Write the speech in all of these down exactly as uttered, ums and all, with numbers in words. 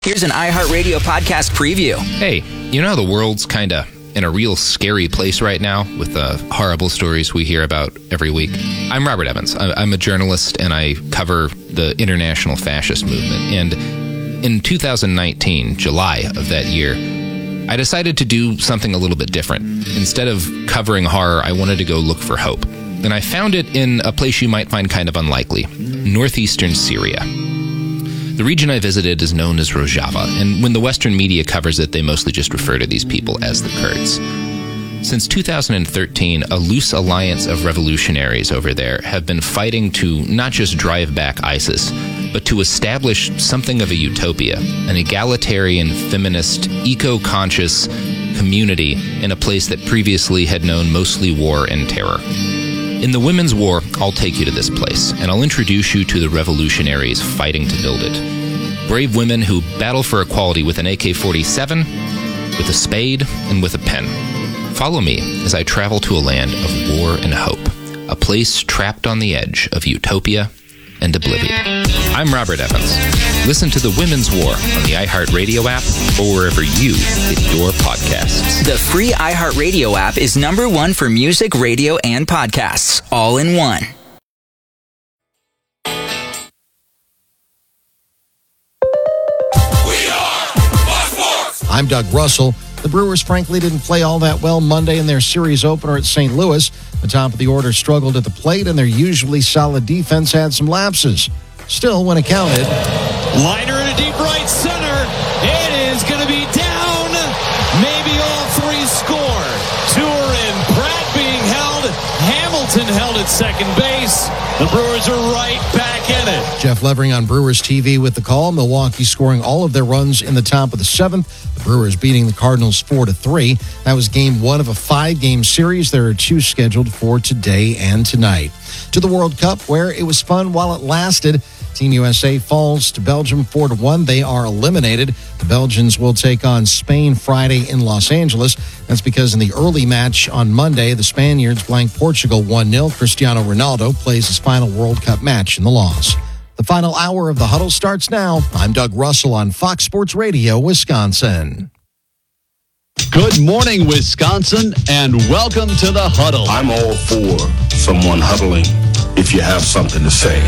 Here's an iHeartRadio podcast preview. Hey, you know how the world's kind of in a real scary place right now with the horrible stories we hear about every week? I'm Robert Evans. I'm a journalist, and I cover the international fascist movement. And in two thousand nineteen, July of that year, I decided to do something a little bit different. Instead of covering horror, I wanted to go look for hope. And I found it in a place you might find kind of unlikely, northeastern Syria. The region I visited is known as Rojava, and when the Western media covers it, they mostly just refer to these people as the Kurds. Since two thousand thirteen, a loose alliance of revolutionaries over there have been fighting to not just drive back ISIS, but to establish something of a utopia, an egalitarian, feminist, eco-conscious community in a place that previously had known mostly war and terror. In the Women's War, I'll take you to this place, and I'll introduce you to the revolutionaries fighting to build it. Brave women who battle for equality with an A K forty-seven, with a spade, and with a pen. Follow me as I travel to a land of war and hope, a place trapped on the edge of utopia and oblivion. I'm Robert Evans. Listen to The Women's War on the iHeartRadio app or wherever you get your podcasts. The free iHeartRadio app is number one for music, radio, and podcasts, all in one. We are Fox Sports. I'm Doug Russell. The Brewers, frankly, didn't play all that well Monday in their series opener at Saint Louis. The top of the order struggled at the plate, and their usually solid defense had some lapses. Still, when it counted... Liner in a deep right center. It is going to be down. Maybe all three score. Two are in. Pratt being held. Hamilton held at second base. The Brewers are right back in it. Jeff Levering on Brewers T V with the call. Milwaukee scoring all of their runs in the top of the seventh. The Brewers beating the Cardinals four to three. That was game one of a five-game series. There are two scheduled for today and tonight. To the World Cup, where it was fun while it lasted. Team U S A falls to Belgium four to one. They are eliminated. The Belgians will take on Spain Friday in Los Angeles. That's because in the early match on Monday, the Spaniards blanked Portugal one nil. Cristiano Ronaldo plays his final World Cup match in the loss. The final hour of the Huddle starts now. I'm Doug Russell on Fox Sports Radio, Wisconsin. Good morning, Wisconsin, and welcome to the Huddle. I'm all for someone huddling if you have something to say.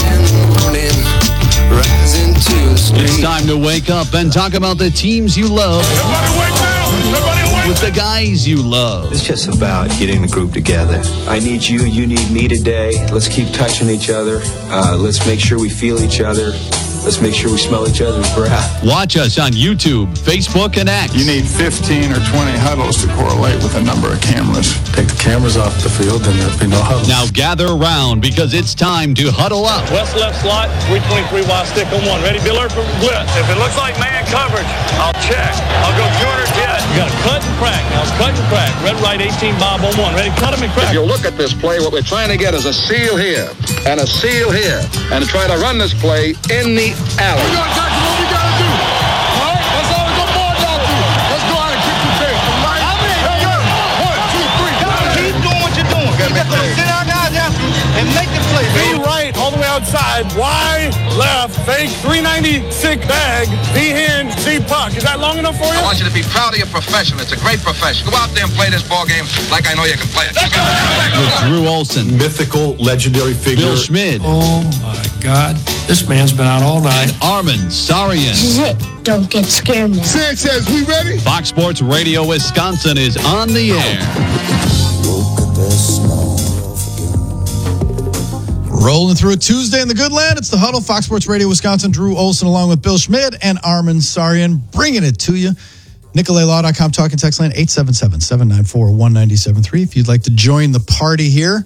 It's time to wake up and talk about the teams you love. Everybody wake up! Everybody wake up! With the guys you love. It's just about getting the group together. I need you, you need me today. Let's keep touching each other. Uh, let's make sure we feel each other. Let's make sure we smell each other's breath. Watch us on YouTube, Facebook, and X. You need fifteen or twenty huddles to correlate with a number of cameras. Take the cameras off the field, and there'll be no huddles. Now gather around because it's time to huddle up. West left slot, three twenty-three wide stick on one. Ready, Biller for blitz. If it looks like man coverage, I'll check. I'll go two hundred jet. You got to cut and crack. Now it's cut and crack. Red right eighteen Bob on one. Ready, cut him and crack. If you look at this play, what we're trying to get is a seal here and a seal here, and try to run this play in the alley. We got to what we got to do. All right? That's all we're going to y'all do. Let's go out and kick the tape. Right? How many? Hey, yo. One, two, three. Keep doing what you're doing. You just going to sit our guys after and make the play. B right, all the way outside. Y left, fake, three ninety-six bag. B hand, Z puck. Is that long enough for you? I want you to be proud of your profession. It's a great profession. Go out there and play this ball game like I know you can play it. With Drew Olson, Mythical, legendary figure. Bill Schmid, Oh, my God. This man's been out all night. Armin Sarian. This is it. Don't get scared now. Sanchez, we ready? Fox Sports Radio Wisconsin is on the air. Rolling through a Tuesday in the good land. It's the Huddle, Fox Sports Radio Wisconsin. Drew Olson along with Bill Schmid and Armin Sarian bringing it to you. Nicolay Law dot com talking text line eight seven seven, seven nine four, one nine seven three if you'd like to join the party here.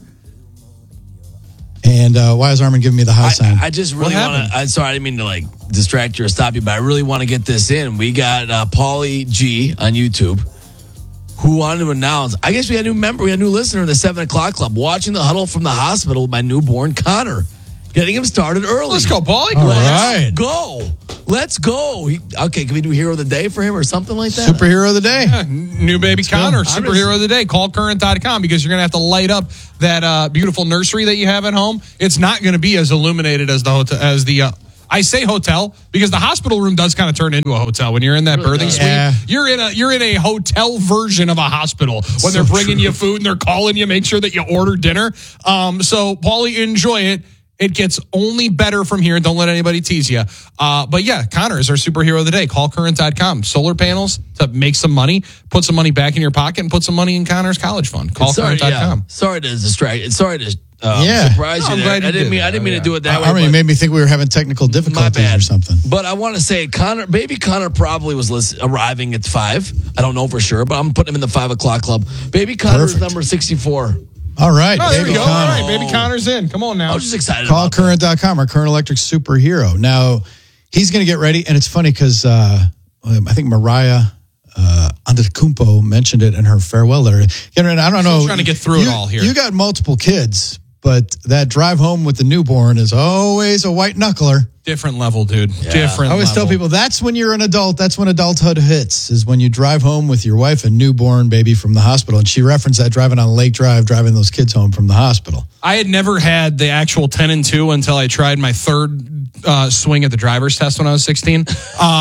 And uh, why is Armin giving me the high I, sign? I just really want to, I'm sorry, I didn't mean to like distract you or stop you, but I really want to get this in. We got uh, Paulie G on YouTube who wanted to announce, I guess we had a new member, we had a new listener in the seven o'clock club watching the Huddle from the hospital with my newborn Connor. Getting him started early. Let's go, Paulie. All Let's right. go. Let's go. He, okay, can we do Hero of the Day for him or something like that? Superhero of the day. Yeah, new baby Let's Connor, go. superhero of the day. Call current dot com because you're going to have to light up that uh, beautiful nursery that you have at home. It's not going to be as illuminated as the hotel, as the uh, I say hotel because the hospital room does kind of turn into a hotel when you're in that Really birthing does. suite. Yeah. You're in a you're in a hotel version of a hospital when So they're bringing true. you food and they're calling you, make sure that you order dinner. Um, so Paulie, enjoy it. It gets only better from here. Don't let anybody tease you. Uh, but yeah, Connor is our superhero of the day. Call current dot com. Solar panels to make some money, put some money back in your pocket, and put some money in Connor's college fund. Call Sorry, current dot com. yeah. Sorry to distract. Sorry to uh, Yeah. surprise No, you. I'm there. glad you I didn't did mean. that. I didn't mean Yeah. to do it that I, way. I mean, but- it made me think we were having technical My difficulties bad. or something. But I want to say, Connor, baby Connor probably was list, arriving at five. I don't know for sure, but I'm putting him in the five o'clock club. Baby Connor is Perfect. number sixty-four. All right. Oh, there we Baby go. Connor. All right, baby Connor's in. Come on now. I was just excited. Call about that. current dot com, our Current Electric superhero. Now, he's going to get ready. And it's funny because uh, I think Mariah uh, Antetokounmpo mentioned it in her farewell letter. Getting ready, I don't know. Still trying to get through it you, all here. You got multiple kids, but that drive home with the newborn is always a white knuckler. Different level, dude. Different I always level. tell people that's when you're an adult. That's when adulthood hits, is when you drive home with your wife and newborn baby from the hospital. And she referenced that driving on Lake Drive, driving those kids home from the hospital. I had never had the actual ten and two until I tried my third uh, swing at the driver's test when I was sixteen. Uh,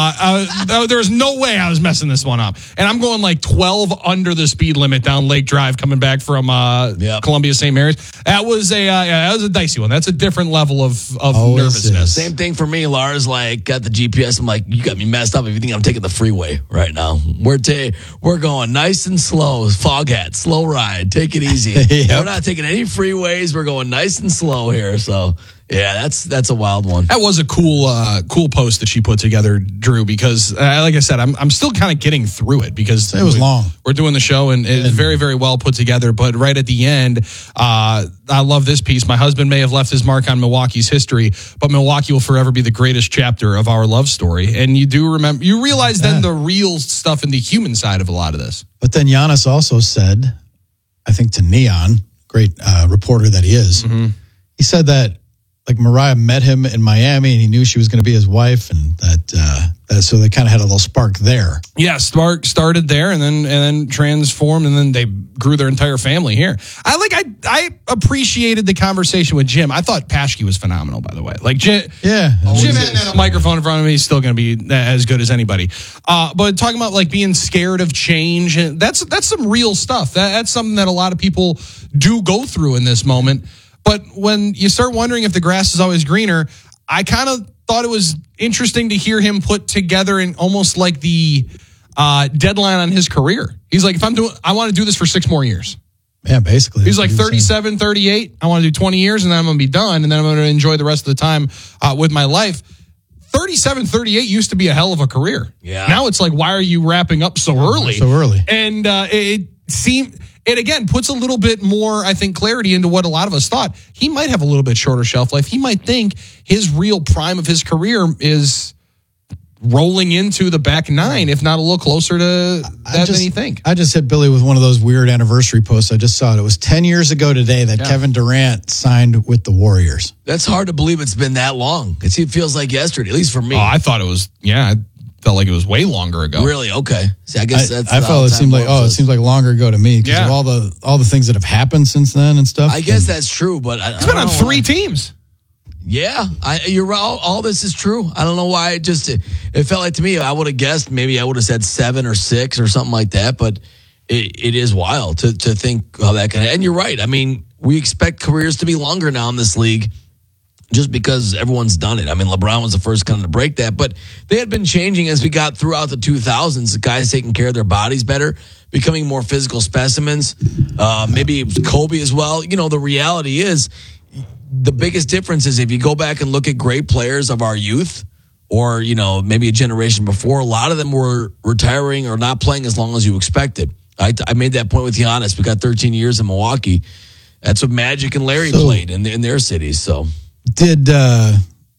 I was, there was no way I was messing this one up. And I'm going like twelve under the speed limit down Lake Drive coming back from uh, Yep. Columbia Saint Mary's. That was a uh, yeah, that was a dicey one. That's a different level of, of Always nervousness. is. Same thing for me. Lars like got the G P S. I'm like, you got me messed up if you think I'm taking the freeway right now. We're ta- we're going nice and slow. Fog hat, slow ride. Take it easy. Yep. We're not taking any freeways. We're going nice and slow here. So yeah, that's that's a wild one. That was a cool, uh, cool post that she put together, Drew. Because, uh, like I said, I'm I'm still kind of getting through it because It was we- long. We're doing the show and it's very, very well put together. But right at the end, uh, I love this piece. My husband may have left his mark on Milwaukee's history, but Milwaukee will forever be the greatest chapter of our love story. And you do remember, you realize then the real stuff and the human side of a lot of this. But then Giannis also said, I think to Neon, great uh, reporter that he is, he said that like Mariah met him in Miami and he knew she was going to be his wife, and that, uh, that so they kind of had a little spark there. Yeah, Spark started there and then and then transformed and then they grew their entire family here. I like I I appreciated the conversation with Jim. I thought Paschke was phenomenal, by the way. Like Jim, Yeah. Jim hadn't had a microphone in front of me. He's still going to be as good as anybody. Uh, but talking about like being scared of change, and that's that's some real stuff. That, that's something that a lot of people do go through in this moment. But when you start wondering if the grass is always greener, I kind of thought it was interesting to hear him put together in almost like the uh, deadline on his career. He's like, if I'm doing, I want to do this for six more years. Yeah, basically. He's like That's what he was saying. thirty-seven, thirty-eight. I want to do twenty years and then I'm going to be done. And then I'm going to enjoy the rest of the time uh, with my life. thirty-seven, thirty-eight used to be a hell of a career. Yeah. Now it's like, why are you wrapping up so early? So early. And uh, it seemed, it again puts a little bit more, I think, clarity into what a lot of us thought. He might have a little bit shorter shelf life. He might think his real prime of his career is rolling into the back nine, if not a little closer to that just, than you think. I just hit Billy with one of those weird anniversary posts. I just saw it. It was ten years ago today that Yeah. Kevin Durant signed with the Warriors. That's hard to believe it's been that long. It feels like yesterday, at least for me. Oh, I thought it was, yeah, I felt like it was way longer ago. Really? Okay. See, I guess I, that's I how felt it time seemed like, works. oh, it seems like longer ago to me because Yeah. of all the all the things that have happened since then and stuff. I guess that's true, but I, He's I been don't on know three why. teams. Yeah, I, you're right. All, all this is true. I don't know why it just it, it felt like to me. I would have guessed maybe I would have said seven or six or something like that. But it, it is wild to to think how that can. And you're right. I mean, we expect careers to be longer now in this league, just because everyone's done it. I mean, LeBron was the first kind of to break that, but they had been changing as we got throughout the two thousands. The guys taking care of their bodies better, becoming more physical specimens. Uh, maybe it was Kobe as well. You know, the reality is. The biggest difference is if you go back and look at great players of our youth or, you know, maybe a generation before, a lot of them were retiring or not playing as long as you expected. I, I made that point with Giannis. We got thirteen years in Milwaukee. That's what Magic and Larry So- played in, in their cities. So Did uh,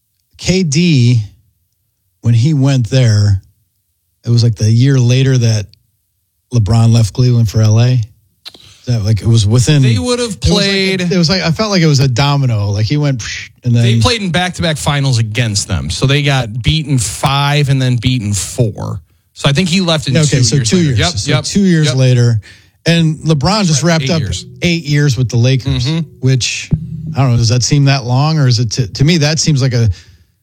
K D, when he went there, it was like the year later that LeBron left Cleveland for L A? That like it was within. They would have it was like- played. It was like, I felt like it was a domino. Like he went psh, and then They played in back-to-back finals against them. So they got beaten five and then beaten four. So I think he left in Yeah, okay, two so years two later. years. Yep, so yep. two years yep. later, and LeBron just wrapped Eight up years. eight years with the Lakers. Mm-hmm. Which I don't know. Does that seem that long, or is it to, to me that seems like a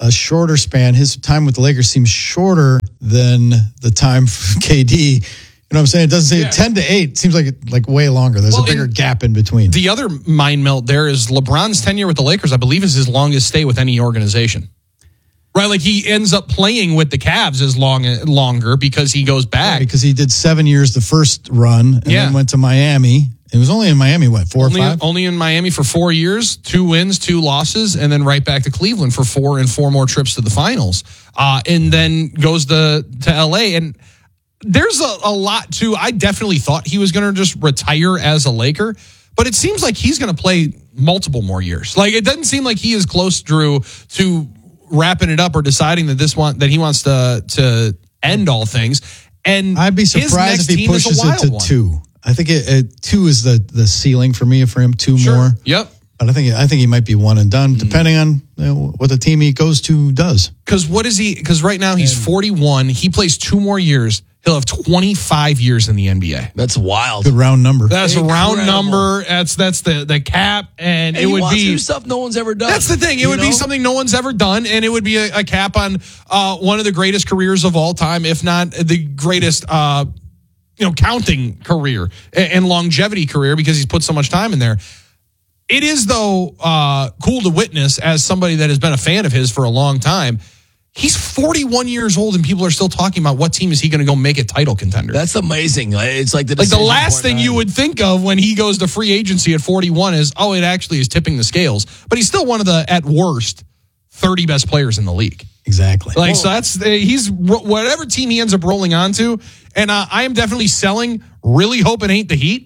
a shorter span. His time with the Lakers seems shorter than the time for K D. You know what I'm saying? It doesn't say yeah. ten to eight. Seems like like way longer. There's well, a bigger gap in between. The other mind melt there is LeBron's tenure with the Lakers, I believe, is his longest stay with any organization. Right, like he ends up playing with the Cavs as long longer because he goes back. Yeah, because he did seven years the first run and yeah. then went to Miami. It was only in Miami, what, four only, or five? Only in Miami for four years, two wins, two losses, and then right back to Cleveland for four and four more trips to the finals. Uh, and then goes to, to L A. And there's a, a lot to, I definitely thought he was going to just retire as a Laker, but it seems like he's going to play multiple more years. Like, it doesn't seem like he is close, Drew, to wrapping it up or deciding that this one that he wants to to end all things. And I'd be surprised if he pushes it to one. two. I think it, it, two is the the ceiling for me for him. Two sure. more. Yep. But I think I think he might be one and done, depending on you know, what the team he goes to does. Because what is he? Because right now he's forty-one. He plays two more years. He'll have twenty-five years in the N B A. That's wild. Good round number. That's Incredible. a round number. That's that's the the cap, and, and it would be stuff no one's ever done. That's the thing. It would know? be something no one's ever done, and it would be a, a cap on uh, one of the greatest careers of all time, if not the greatest, uh, you know, counting career and, and longevity career because he's put so much time in there. It is though uh, cool to witness as somebody that has been a fan of his for a long time. He's forty-one years old, and people are still talking about what team is he going to go make a title contender. That's amazing. It's like the like the last thing you would think of when he goes to free agency at forty-one is, oh, it actually is tipping the scales. But he's still one of the, at worst, thirty best players in the league. Exactly. Like, well, so that's he's whatever team he ends up rolling onto, and uh, I am definitely selling. Really hope it ain't the Heat.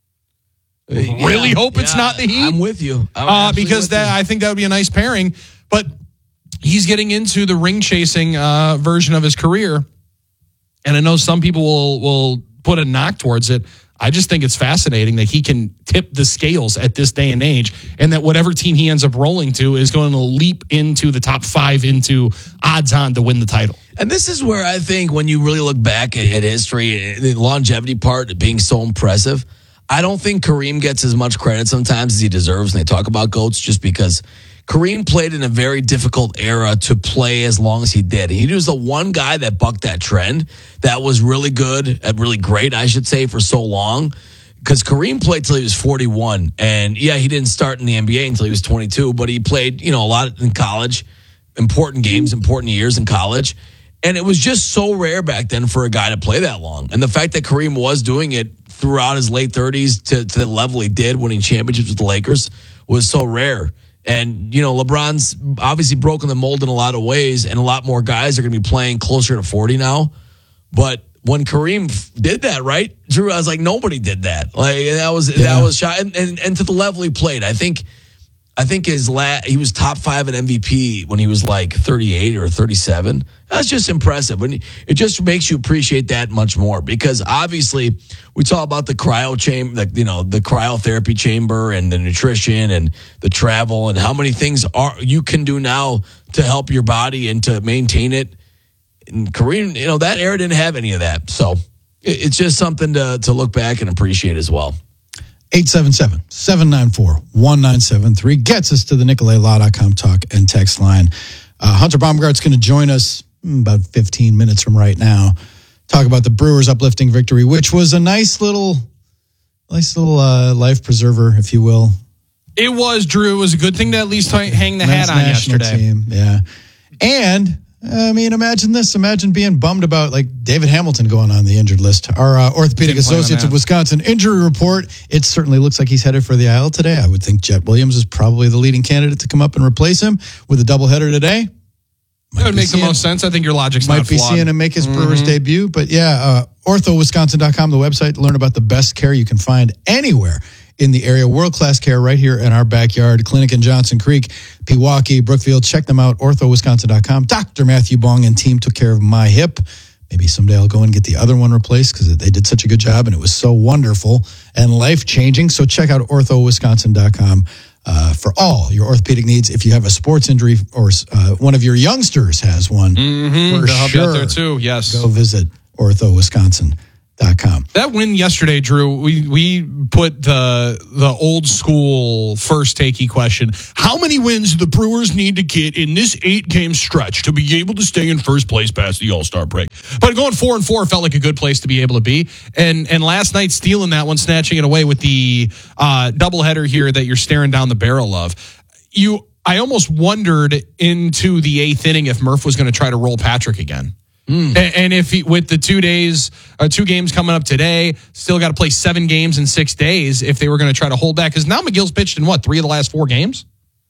Yeah, really hope yeah, it's not the Heat. I'm with you. I'm uh, because that you. I think that would be a nice pairing, but. He's getting into the ring chasing uh, version of his career. And I know some people will, will put a knock towards it. I just think it's fascinating that he can tip the scales at this day and age, and that whatever team he ends up rolling to is going to leap into the top five into odds on to win the title. And this is where I think when you really look back at, at history, the longevity part being so impressive, I don't think Kareem gets as much credit sometimes as he deserves. And they talk about GOATs just because Kareem played in a very difficult era to play as long as he did. He was the one guy that bucked that trend that was really good, really great, I should say, for so long. Because Kareem played till he was forty-one. And, yeah, he didn't start in the N B A until he was twenty-two, but he played, you know, a lot in college, important games, important years in college. And it was just so rare back then for a guy to play that long. And the fact that Kareem was doing it throughout his late thirties to, to the level he did, winning championships with the Lakers, was so rare. And, you know, LeBron's obviously broken the mold in a lot of ways, and a lot more guys are going to be playing closer to forty now. But when Kareem did that, right, Drew, I was like, nobody did that. Like, that was yeah. that was shot. And, and, and to the level he played, I think I think his la- he was top five in M V P when he was like thirty-eight or thirty-seven. That's just impressive. And it just makes you appreciate that much more, because obviously we talk about the cryo chamber, the, you know, the cryotherapy chamber and the nutrition and the travel and how many things are you can do now to help your body and to maintain it. And Kareem, you know, that era didn't have any of that. So it, it's just something to, to look back and appreciate as well. eight seven seven, seven nine four, one nine seven three gets us to the Nicolay Law dot com talk and text line. Uh, Hunter Baumgart's going to join us about fifteen minutes from right now, talk about the Brewers' uplifting victory, which was a nice little, nice little uh, life preserver, if you will. It was, Drew. It was a good thing to at least hang the Men's hat on national yesterday. Team, yeah. And, I mean, imagine this. Imagine being bummed about, like, David Hamilton going on the injured list. Our uh, Orthopedic Associates of Wisconsin injury report, it certainly looks like he's headed for the aisle today. I would think Jet Williams is probably the leading candidate to come up and replace him with a doubleheader today. That would make the most sense. I think your logic's not flawed. Might be seeing him make his mm-hmm. Brewers debut. But, yeah, uh, ortho wisconsin dot com, the website, to learn about the best care you can find anywhere in the area. World-class care right here in our backyard. Clinic in Johnson Creek, Pewaukee, Brookfield. Check them out, ortho wisconsin dot com. Doctor Matthew Bong and team took care of my hip. Maybe someday I'll go and get the other one replaced because they did such a good job and it was so wonderful and life-changing. So check out ortho wisconsin dot com uh, for all your orthopedic needs. If you have a sports injury or uh, one of your youngsters has one, mm-hmm. for They'll help sure, you out there too. Yes. Go visit ortho wisconsin dot com. That win yesterday, Drew, we we put the the old school first takey question. How many wins do the Brewers need to get in this eight-game stretch to be able to stay in first place past the All-Star break? But going four and four felt like a good place to be able to be. And and last night, stealing that one, snatching it away with the uh, doubleheader here that you're staring down the barrel of. You, I almost wondered into the eighth inning if Murph was going to try to roll Patrick again. Mm. And, and if he, with the two days, uh, two games coming up today, still got to play seven games in six days if they were going to try to hold back. Because now McGill's pitched in what, three of the last four games?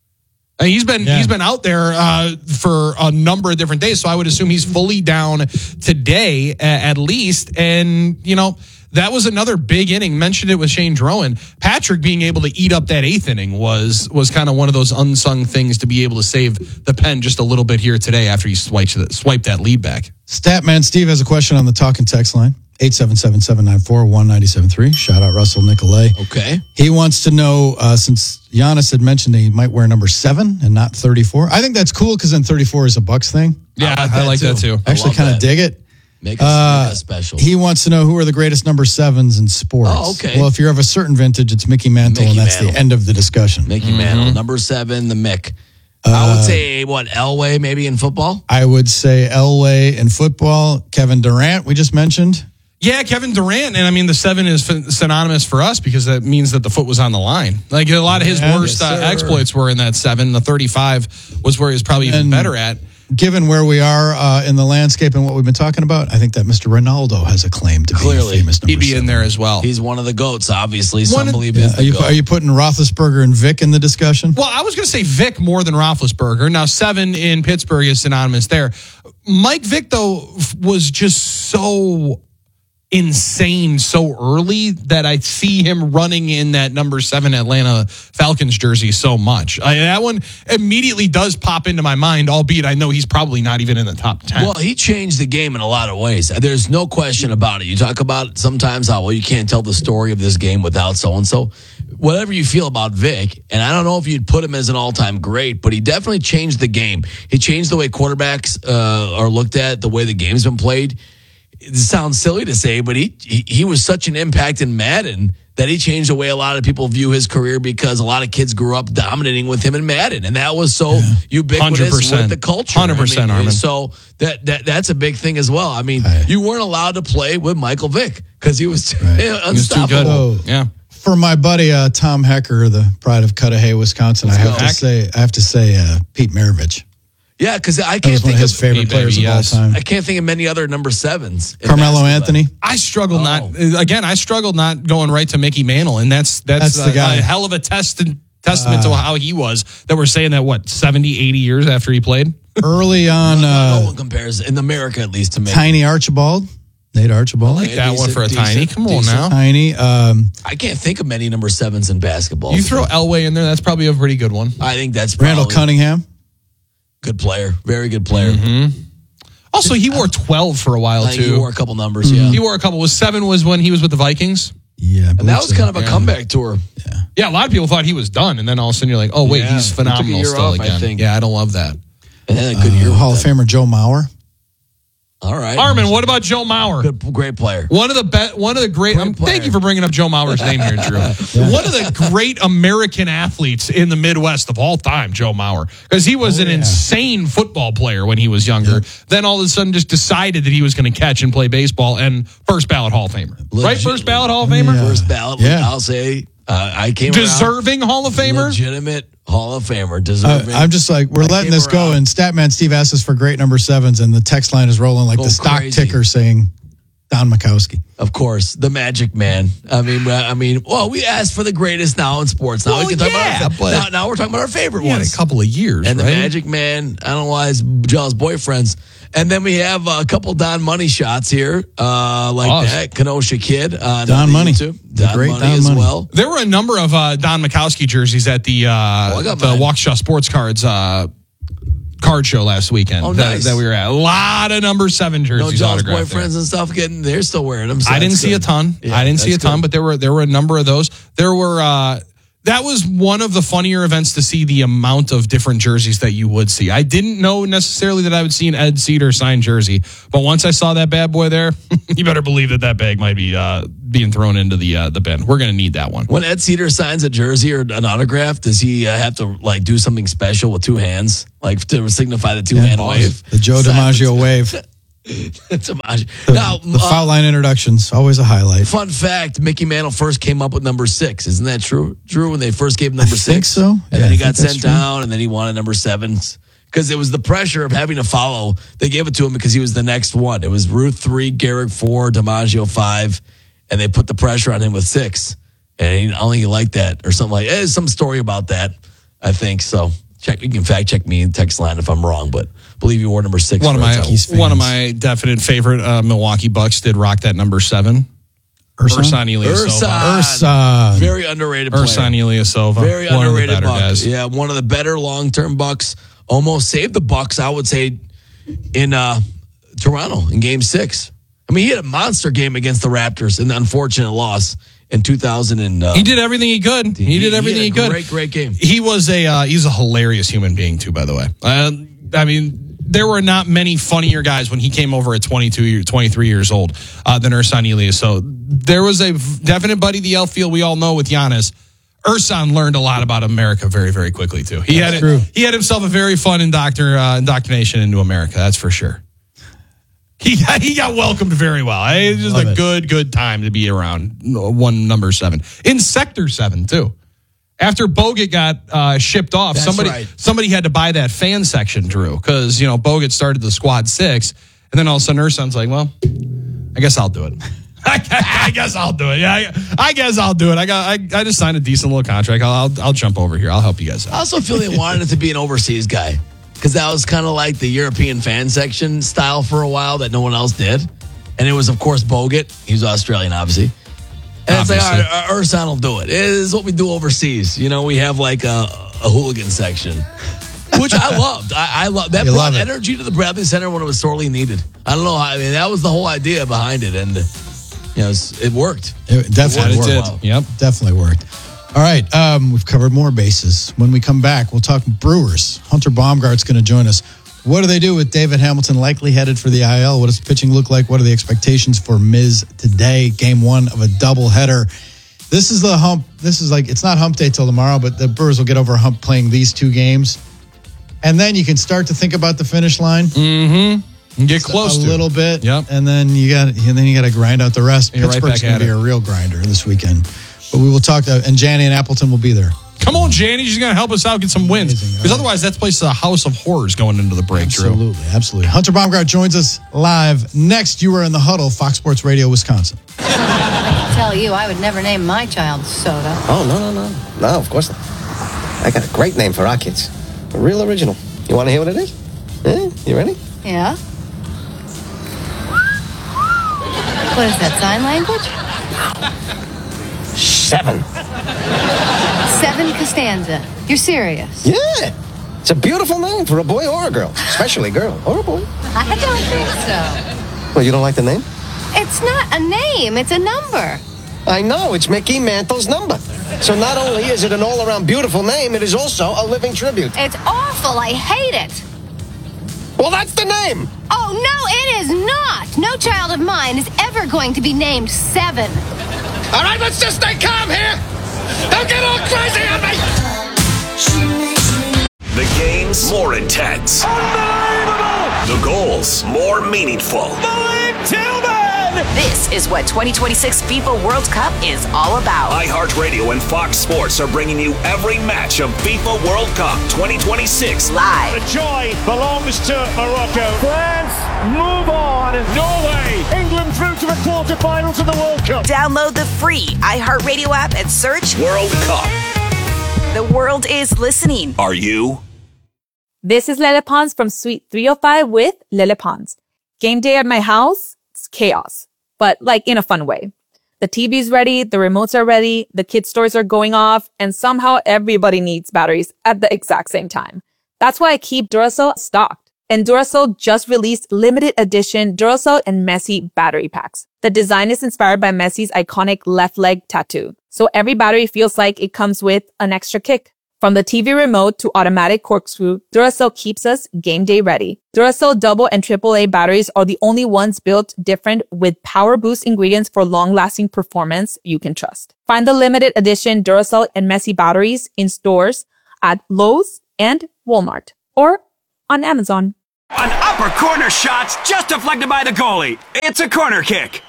I mean, he's been yeah. he's been out there uh, for a number of different days, so I would assume he's fully down today uh, at least. And you know, that was another big inning. Mentioned it with Shane Drowan. Patrick being able to eat up that eighth inning was was kind of one of those unsung things to be able to save the pen just a little bit here today after he swiped that, swiped that lead back. Statman Steve has a question on the talk and text line. eight seven seven, seven nine four, one nine seven three. Shout out Russell Nicolay. Okay. He wants to know, uh, since Giannis had mentioned he might wear number seven and not thirty-four. I think that's cool because then thirty-four is a Bucks thing. Yeah, I like, I like that, too. I actually kind of dig it. Make us, uh, make us special. He wants to know who are the greatest number sevens in sports. Oh, okay. Well, if you're of a certain vintage, it's Mickey Mantle, Mickey and that's Mantle. the end of the discussion. Mickey Mm-hmm. Mantle, number seven, the Mick. Uh, I would say, what, Elway maybe in football? I would say Elway in football. Kevin Durant, we just mentioned. Yeah, Kevin Durant, and I mean the seven is synonymous for us because that means that the foot was on the line. Like a lot of his Yeah, worst yes, uh, exploits were in that seven. The thirty-five was where he was probably even And better at. Given where we are uh, in the landscape and what we've been talking about, I think that Mister Ronaldo has a claim to Clearly. be a famous number He'd be seven. in there as well. He's one of the GOATs, obviously. Some One of- believe Yeah. he's Are, the you, GOAT. are you putting Roethlisberger and Vic in the discussion? Well, I was going to say Vic more than Roethlisberger. Now, seven in Pittsburgh is synonymous there. Mike Vick, though, f- was just so insane so early that I see him running in that number seven Atlanta Falcons jersey so much. I, that one immediately does pop into my mind, albeit I know he's probably not even in the top ten. Well, he changed the game in a lot of ways. There's no question about it. You talk about sometimes how, well, you can't tell the story of this game without so-and-so. Whatever you feel about Vic, and I don't know if you'd put him as an all-time great, but he definitely changed the game. He changed the way quarterbacks uh, are looked at, the way the game's been played. It sounds silly to say, but he, he he was such an impact in Madden that he changed the way a lot of people view his career because a lot of kids grew up dominating with him in Madden, and that was so Yeah. ubiquitous one hundred percent. with the culture. one hundred percent, I mean, Armin. So that, that that's a big thing as well. I mean, Right. you weren't allowed to play with Michael Vick because he was Right. you know, He was too good. unstoppable. So, Yeah. for my buddy uh, Tom Hecker, the pride of Cudahy, Wisconsin, I Let's have go. to say, I have to say, uh, Pete Maravich. Yeah, because I That can't was one think of his of favorite Hey, players baby, of yes. all time. I can't think of many other number sevens. in Carmelo basketball. Anthony. I struggle Oh. not again. I struggled not going right to Mickey Mantle, and that's that's, That's the a, guy. a hell of a test testament to how he was. That we're saying that what seventy, eighty years after he played. Early on, No, no uh, one compares in America, at least to me. Tiny Archibald, Nate Archibald. Like that one decent, for a decent, tiny. Come on decent. now. Tiny. Um, I can't think of many number sevens in basketball. You throw Elway in there, that's probably a pretty good one. I think that's probably Randall Cunningham. good player, very good player. Mm-hmm. Also, he wore twelve for a while I think too. he wore a couple numbers, yeah. He wore a couple. Was seven was when he was with the Vikings. Yeah, I And believe that was so. kind of a Yeah. comeback tour. Yeah, a lot of people thought he was done, and then all of a sudden you're like, oh wait, Yeah, he's he took a phenomenal year still off, I again. think. Yeah, I don't love that. And then a good Uh, year. with Hall of them. Famer Joe Mauer. All right. Armin, what about Joe Mauer? Good, great player. One of the be- one of the great. Great Um, player. thank you for bringing up Joe Mauer's name here, Drew. One of the great American athletes in the Midwest of all time, Joe Mauer, because he was Oh, an yeah. insane football player when he was younger. Then all of a sudden, just decided that he was going to catch and play baseball, and first ballot Hall of Famer, right? Legit- First ballot Hall of Famer, Yeah. First ballot, Yeah. I'll say. Uh, I came around. deserving Hall of Famer. Legitimate Hall of Famer. Uh, Deserving. I'm just like, we're I letting came this go, around. and Statman Steve asks us for great number sevens, and the text line is rolling like Go the stock crazy. ticker saying Don Mikowski. Of course, the Magic Man. I mean, I mean, well, we asked for the greatest now in sports. Now Well, we can talk yeah, about our, but- now, now we're talking about our favorite He had ones. a couple of years, and the right? Magic Man. I don't know why his jealous boyfriends. And then we have a couple Don Money shots here, uh, like Awesome. that Kenosha Kid on Don the Money. YouTube. The Don great Money Don as Money. well. There were a number of uh, Don Mikowski jerseys at the uh, Oh, I got the mine. Waukesha Sports Cards uh, card show last weekend. Oh, that, nice. that we were at. A lot of number seven No jerseys jealous autographed there. boyfriends and stuff getting. They're still wearing them. so I didn't that's see good. a ton. Yeah, I didn't see a that's ton, good. but there were there were a number of those. There were uh, that was one of the funnier events to see the amount of different jerseys that you would see. I didn't know necessarily that I would see an Ed Cedar signed jersey, but once I saw that bad boy there, you better believe that that bag might be uh, being thrown into the uh, the bin. We're going to need that one. When Ed Cedar signs a jersey or an autograph, does he uh, have to like do something special with two hands, like to signify the two hand Yeah, wave? The Joe DiMaggio wave. DiMaggio. The, Now, the uh, foul line introductions, always a highlight. Fun fact: Mickey Mantle first came up with number six. Isn't that true? Drew, when they first gave him number I six, think so. and Yeah, then I he think got that's sent true. down, and then he wanted number seven because it was the pressure of having to follow. They gave it to him because he was the next one. It was Ruth three, Garrick four, DiMaggio five, and they put the pressure on him with six. And he, I don't think he liked that or something like. There's some story about that. I think so. Check. You can fact check me in text line if I'm wrong, but I believe you wore number six. One of for my a time. one of my definite favorite uh, Milwaukee Bucks did rock that number seven. Ursan? Ursan Ilyasova. Ursan. Ursan. Very underrated player. Ursan Ilyasova. Very One of the underrated better Buck. guys. Yeah, one of the better long-term Bucks. Almost saved the Bucks, I would say, in uh, Toronto in Game Six. I mean, he had a monster game against the Raptors in the unfortunate loss in two thousand. And uh, He did everything he could. He, he- did he everything had he, a could. great, great game. He was a uh, he's a hilarious human being too. By the way, uh, I mean, there were not many funnier guys when he came over at twenty-two, year- twenty-three years old uh, than Ursan Ilyasova. So there was a definite Buddy the Elf feel we all know with Giannis. Ursan learned a lot about America very, very quickly too. He That's had true. he had himself a very fun indoctr- uh, indoctrination into America. That's for sure. He got, he got welcomed very well. It was just Love a it. good, good time to be around one number seven in Sector Seven too. After Bogut got uh, shipped off, That's somebody right. somebody had to buy that fan section, Drew, because you know Bogut started the squad six, and then all of a sudden Ursan's like, "Well, I guess I'll do it. I guess I'll do it. Yeah, I, I guess I'll do it. I got. I, I just signed a decent little contract. I'll, I'll I'll jump over here. I'll help you guys I out." also feel they wanted it to be an overseas guy because that was kind of like the European fan section style for a while that no one else did. And it was, of course, Bogut. He was Australian, obviously. And it's like, all Obviously. right, Ursan will do it. It is what we do overseas. You know, we have like a, a hooligan section, which I loved. I, I love that You brought love it. energy to the Bradley Center when it was sorely needed. I don't know how, I mean, that was the whole idea behind it. And, you know, it's- it worked. It definitely It worked. did. Well, Yep. Definitely worked. All right, um, we've covered more bases. When we come back, we'll talk Brewers. Hunter Baumgart's going to join us. What do they do with David Hamilton likely headed for the I L? What does pitching look like? What are the expectations for Miz today? Game one of a doubleheader. This is the hump. This is like, it's not hump day till tomorrow, but the Brewers will get over a hump playing these two games. And then you can start to think about the finish line. Mm-hmm. Get close a to little bit. Yep. And then you got and then you got to grind out the rest. You're right Pittsburgh's back going to at be it. a real grinder this weekend. But we will talk to, and Janny and Appleton will be there. Come on, Janny. She's going to help us out, get some wins. Amazing. Because otherwise, that place is a house of horrors going into the break, Drew. Absolutely, absolutely. Hunter Baumgart joins us live next. You are in the huddle, Fox Sports Radio, Wisconsin. I tell you, I would never name my child Soda. Oh, no, no, no. No, of course not. I got a great name for our kids. A real original. You want to hear what it is? Yeah? You ready? Yeah? What is that, sign language? Seven. Seven Costanza. You're serious? Yeah. It's a beautiful name for a boy or a girl. Especially a girl or a boy. I don't think so. Well, you don't like the name? It's not a name, it's a number. I know. It's Mickey Mantle's number. So not only is it an all-around beautiful name, it is also a living tribute. It's awful. I hate it. Well, that's the name. Oh, no, it is not. No child of mine is ever going to be named Seven. All right, let's just stay calm here. Don't get all crazy on me. The games more intense. Unbelievable! The goals more meaningful. Malik Tillman! This is what twenty twenty-six FIFA World Cup is all about. iHeartRadio and Fox Sports are bringing you every match of FIFA World Cup twenty twenty-six Live. The joy belongs to Morocco. France, move on. Norway, England through to the quarterfinals of the World Cup. Download the free iHeartRadio app and search World Cup. The world is listening. Are you? This is Lele Pons from Suite three oh five with Lele Pons. Game day at my house, it's chaos, but like in a fun way. The T V's ready, the remotes are ready, the kid stores are going off, and somehow everybody needs batteries at the exact same time. That's why I keep Duracell stocked. And Duracell just released limited edition Duracell and Messi battery packs. The design is inspired by Messi's iconic left leg tattoo. So every battery feels like it comes with an extra kick. From the T V remote to automatic corkscrew, Duracell keeps us game day ready. Duracell double and triple A batteries are the only ones built different with power boost ingredients for long-lasting performance you can trust. Find the limited edition Duracell and Messi batteries in stores at Lowe's and Walmart or on Amazon. An upper corner shot's just deflected by the goalie. It's a corner kick.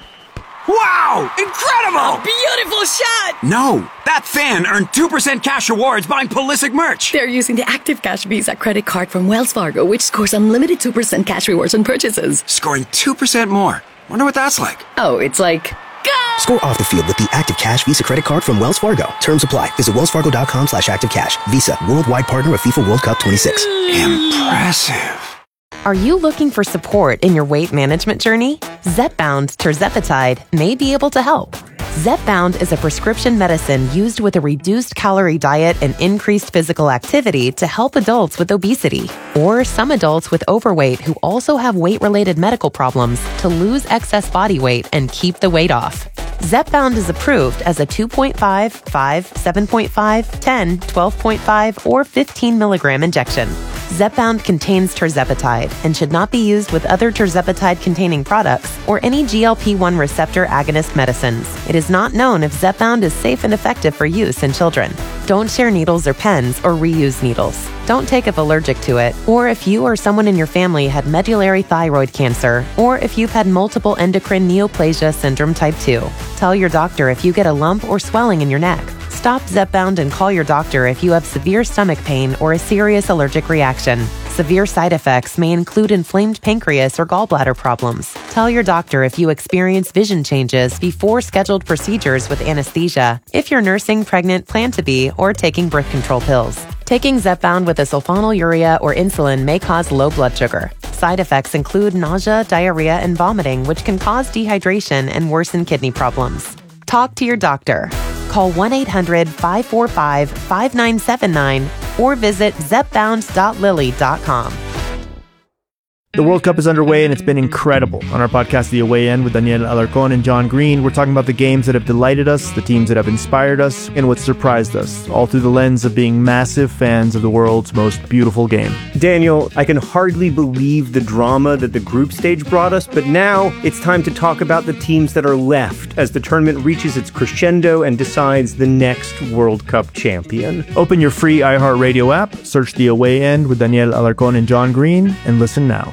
Wow! Incredible! A beautiful shot! No, that fan earned two percent cash rewards buying Pulisic merch. They're using the Active Cash Visa credit card from Wells Fargo, which scores unlimited two percent cash rewards on purchases. Scoring two percent more. Wonder what that's like. Oh, it's like... Go! Score off the field with the Active Cash Visa credit card from Wells Fargo. Terms apply. Visit wellsfargo.com slash activecash. Visa, worldwide partner of FIFA World Cup twenty-six. Impressive. Are you looking for support in your weight management journey? Zepbound tirzepatide may be able to help. Zepbound is a prescription medicine used with a reduced calorie diet and increased physical activity to help adults with obesity or some adults with overweight who also have weight-related medical problems to lose excess body weight and keep the weight off. Zepbound is approved as a two point five, five, seven point five, ten, twelve point five, or fifteen milligram injection. Zepbound contains tirzepatide and should not be used with other tirzepatide-containing products or any G L P one receptor agonist medicines. It is not known if Zepbound is safe and effective for use in children. Don't share needles or pens or reuse needles. Don't take if allergic to it, or if you or someone in your family had medullary thyroid cancer, or if you've had multiple endocrine neoplasia syndrome type two. Tell your doctor if you get a lump or swelling in your neck. Stop Zepbound and call your doctor if you have severe stomach pain or a serious allergic reaction. Severe side effects may include inflamed pancreas or gallbladder problems. Tell your doctor if you experience vision changes before scheduled procedures with anesthesia, if you're nursing, pregnant, plan to be, or taking birth control pills. Taking Zepbound with a sulfonylurea or insulin may cause low blood sugar. Side effects include nausea, diarrhea, and vomiting, which can cause dehydration and worsen kidney problems. Talk to your doctor. Call one eight hundred, five four five, five nine seven nine or visit zepbound dot lilly dot com. The World Cup is underway, and it's been incredible. On our podcast, The Away End, with Daniel Alarcón and John Green, we're talking about the games that have delighted us, the teams that have inspired us, and what surprised us, all through the lens of being massive fans of the world's most beautiful game. Daniel, I can hardly believe the drama that the group stage brought us, but now it's time to talk about the teams that are left as the tournament reaches its crescendo and decides the next World Cup champion. Open your free iHeartRadio app, search The Away End with Daniel Alarcón and John Green, and listen now.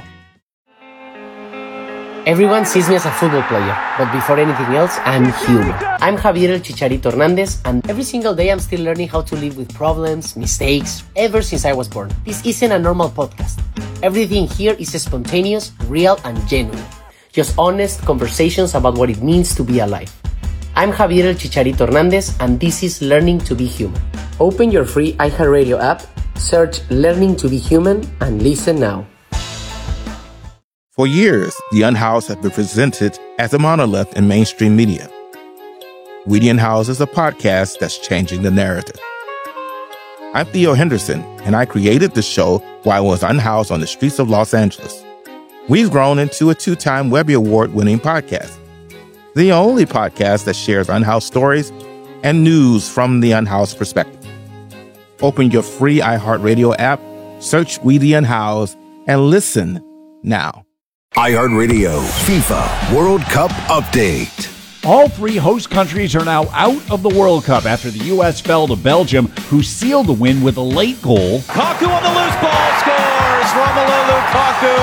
Everyone sees me as a football player, but before anything else, I'm human. I'm Javier El Chicharito Hernández, and every single day I'm still learning how to live with problems, mistakes, ever since I was born. This isn't a normal podcast. Everything here is spontaneous, real, and genuine. Just honest conversations about what it means to be alive. I'm Javier El Chicharito Hernández, and this is Learning to be Human. Open your free iHeartRadio app, search Learning to be Human, and listen now. For years, The Unhoused has been presented as a monolith in mainstream media. We The Unhoused is a podcast that's changing the narrative. I'm Theo Henderson, and I created the show while I was unhoused on the streets of Los Angeles. We've grown into a two-time Webby Award-winning podcast, the only podcast that shares unhoused stories and news from the unhoused perspective. Open your free iHeartRadio app, search We The Unhoused, and listen now. iHeartRadio FIFA World Cup Update. All three host countries are now out of the World Cup after the U S fell to Belgium, who sealed the win with a late goal. Lukaku on the loose ball scores. Romelu Lukaku.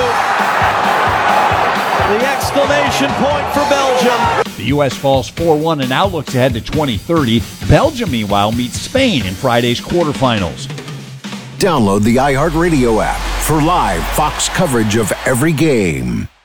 The exclamation point for Belgium. The U S falls four one and now looks ahead to twenty thirty. Belgium, meanwhile, meets Spain in Friday's quarterfinals. Download the iHeartRadio app for live Fox coverage of every game.